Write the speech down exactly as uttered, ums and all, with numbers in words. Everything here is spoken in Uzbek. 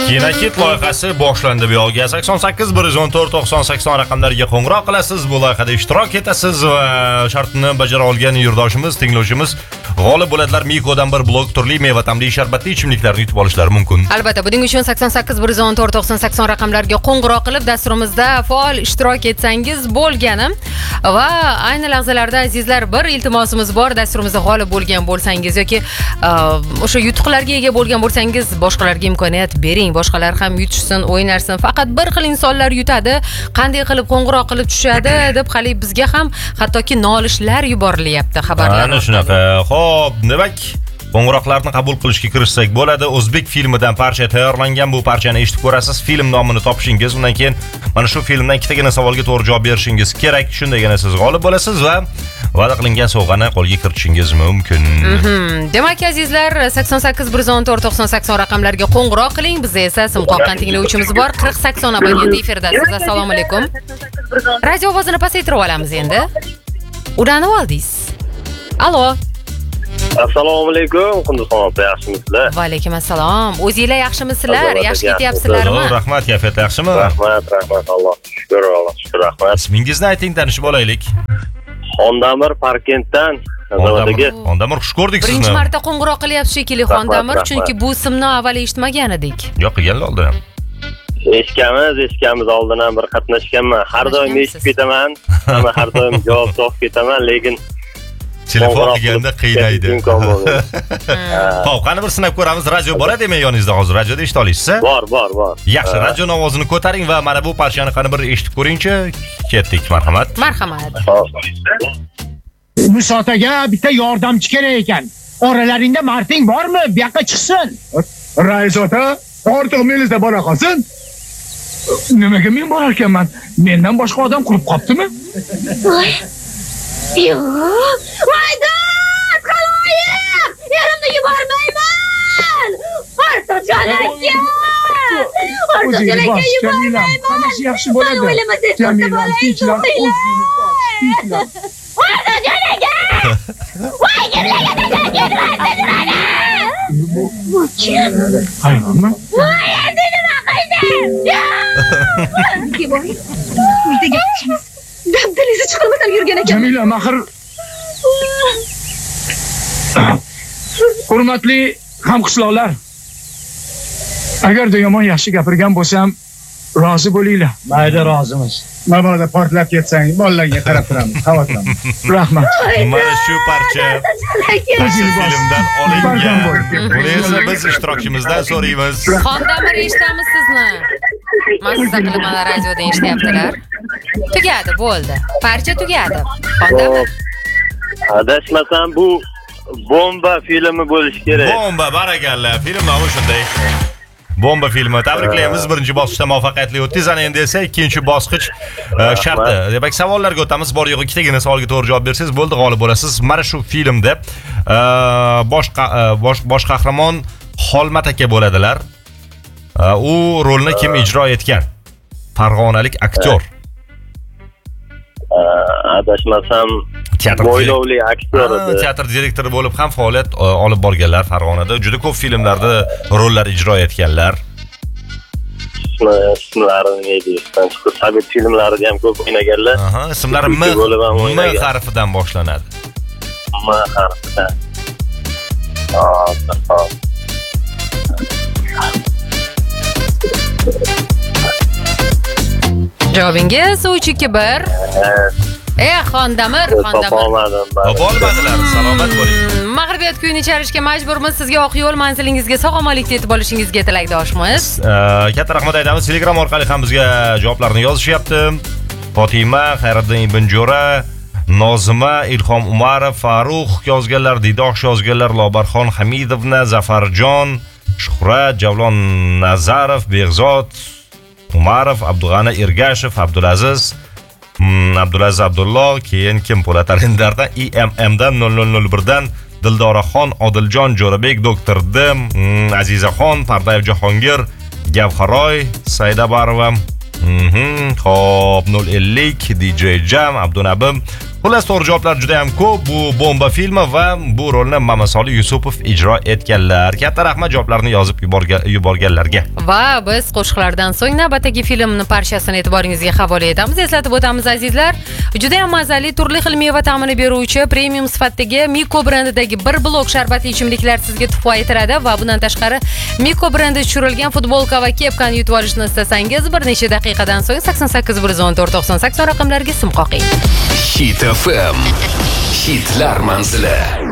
Kinokit loyihasi boshlandi. Bu yo'lga sakson sakkiz bir yuz o'n to'rt to'qson sakson raqamlariga qo'ng'iroq qilasiz. Bu loyihada ishtirok etasiz va shartni bajara olgan yurtdoshimiz, tinglovchimiz g'olib bo'ladilar. Mikodan bir blok turli meva tamli sharbatli ichimliklarni yutib olishlari mumkin. Albatta, buning uchun sakson sakkiz bir yuz o'n to'rt to'qson sakson raqamlariga qo'ng'iroq qilib dasturimizda faol ishtirok etsangiz bo'lganim. Va ayni lahzalarda azizlar, bir iltimosimiz bor. Dasturimizda g'olib bo'lgan bo'lsangiz yoki o'sha yutuqlarga ega bo'lgan bo'lsangiz, boshqalarga imkoniyat bering. Boshqalar ham yutishsin, o'ynarsin. Faqat bir xil insonlar yutadi. Qanday qilib qo'ng'iroq qilib tushadi deb hali bizga ham hattoki nolishlar yuborilyapti xabarlar. Ana shunaqa. Xo'p, demak, qo'ng'iroqlarni qabul qilishga kirishsak bo'ladi. O'zbek filmidan parcha tayyorlangan. Bu parchani eshitib ko'rasiz. Film nomini topishingiz, undan keyin mana shu filmdan ikkitagina savolga to'g'ri javob berishingiz kerak. Shundagina siz g'olib bo'lasiz va va'da qilingan sovg'ani qo'lga kiritishingiz mumkin. Mhm. Demak, azizlar, sakson sakkiz bir yuz o'n to'rt to'qson sakson raqamlariga qo'ng'iroq qiling. Bizda esa sim qoqqan tinglovchimiz bor. qirq sakson abonenti efirda. Siz assalomu alaykum. Radio ovozini pasaytirib olamiz endi. Ulanib oldingiz. Alo. Assalomu alaykum, Qunduzxon opa, yaxshimisizlar? Va alaykum assalom. O'zingizlar yaxshimisizlar? Yaxshi ketyapsizlarmi? Rahmat, kayfiyat yaxshimi? Rahmat, rahmat, Alloh shukr, Alloh shukr, rahmat. Ismingizni ayting, tanishib olaylik. Xondamir Parkentdan navbatdagi. Xondamir, xush ko'rdik sizni. Birinchi marta qo'ng'iroq qilyapsiz shekilli Xondamir, chunki bu ismni avval eshitmagan edik. Yo'q, qilganlar oldin. Eshitganmiz, eshitganmiz, oldin ham bir qatnashganman. Har doim eshitib ketaman, hamma har doim javob topib ketaman, lekin telefon qilganda qiynaydi. Xo'p, qani bir sinab ko'ramiz. Radio bo'ladimi yoningizda hozir? Radioda eshita olasizmi? Bor, bor, bor. Yaxshi, radio ovozini ko'taring va mana bu parchani qani bir eshitib ko'ringchi. Ketdik, marhamat. Marhamat. Musotaga bitta yordamchi kerak ekan. Oralaringda Martin bormi? Bu yoqqa chiqsin. Rais ota, ortiq menizda bora qolsin. Nimaga men bor ekanman? Mendan boshqa odam qurib qoptimi? Voy. Yo'q. Voydan, qaloyim! Yerimni yubormayman. Ortiqjon aka! Ortiqjon aka yubormayman. Hammasi yaxshi bo'ladi. Jamila, tinchlan, tinchlan. Ortiqjon aka! Voy, kimlarga tegayapsizlar? Bu kim? Hayronmi? Voy, endi nima qildim? Yo'q! Voy, uydaga chiqamiz. Dabdalizi chiqarmasam yurgan ekan. Jamila, maxir. Hurmatli hamqishloqlar. Agarda yomon yaxshi gapirgan bo'lsam, rozi bo'linglar. Mayda rozimiz. Mabodo portlab ketsang, bolalarga qarab turamiz. Xavotirlanmang. Rahmat. Mana shu parcha filmdan olingan. Buni esa biz ishtirokchimizdan so'raymiz. Xondamir, eshitamiz sizni. Mazza qilib mana radioda eshityaptilar. Tugadi, bo'ldi. Parcha tugadi. Xondamir. Adashmasam bu bomba filmi bo'lishi kerak. Bomba, barakalla. Film nomi shunday. Bomba filmi. Tabriklaymiz. Birinchi bosqichda muvaffaqiyatli o'tdingiz. Ana endi esa ikkinchi bosqich sharti. Demak, savollarga o'tamiz. Bor yo'q ikkitagina savolga to'g'ri javob bersangiz bo'ldi, g'olib bo'lasiz. Mana shu filmda bosh bosh qahramon Xolmat aka bo'ladilar. U rolni kim ijro etgan? Farg'onalik aktyor. Adashmasam bo'ylovli aktyor edi. Teatr direktori bo'lib ham faoliyat olib borganlar Farg'onada. Juda ko'p filmlarda rollar ijro etganlar. Ismlarini neydi-dan chiqib, sovet filmlarida ham ko'p o'ynaganlar. Aha, ismlari M, M harfidan boshlanadi. M harfidan. Hop, Javobingiz uch ikki bir. Eh, Xondamir, Xondamir. Topolmadim. Topolmadilar. Salomat bo'ling. Mag'ribiyat kuyini chalishga majburmiz. Sizga oq yo'l, manzilingizga sog'-omonlikda yetib olishingizga tilakdoshmiz. Katta rahmat aytamiz. Telegram orqali ham bizga javoblarni yozishyapti. Fotima, Xayriddin ibn Jo'ra, Nozima, Ilhom Umarov, Farruh yozganlar, Didosh yozganlar, Lobarxon Hamidovna, Zafarjon, Shuhrat, Javlon Nazarov, Beg'zod Umarov, Abdug'ani Ergashev, Abdulaziz, Abdulaziz Abdulloh, keyin kim Po'lat Arendardan, I M M dan nol nol nol bir dan Dildoraxon, Odiljon Jo'rabek, Doktor Dim, Azizaxon, Pardayev Jahongir, Gavharoy, Saydabarova, mhm, xo'p, nol ellik, D J Jam, Abdunabim, Xullas, to'g'ri javoblar juda ham ko'p. Bu Bomba filmi va bu rolni Mamasoli Yusupov ijro etganlar. Katta rahmat javoblarni yozib yuborga- yuborganlarga. Va biz qo'shiqlardan so'ng navbatdagi filmni parchasini e'tiboringizga havola etamiz. Eslatib o'tamiz azizlar, juda ham mazali, turli xil meva ta'mini beruvchi premium sifatdagi Miko brendidagi bir blok sharbatli ichimliklar sizga tuhfa etiladi va bundan tashqari Miko brendi tushirilgan futbolka va kepkani yutib olishni istasangiz bir necha daqiqadan so'ng sakson sakkiz bir yuz o'n to'rt to'qson sakson raqamlariga sim qoqing. Hit F M. Hitlar manzili.